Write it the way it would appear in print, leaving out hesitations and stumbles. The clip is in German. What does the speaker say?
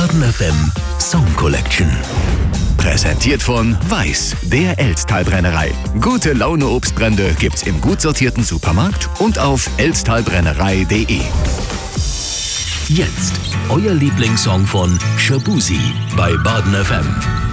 Baden FM Song Collection. Präsentiert von Weiß, der Elsttalbrennerei. Gute Laune Obstbrände gibt's im gut sortierten Supermarkt und auf elsttalbrennerei.de. Jetzt euer Lieblingssong von Shaboozey bei Baden FM.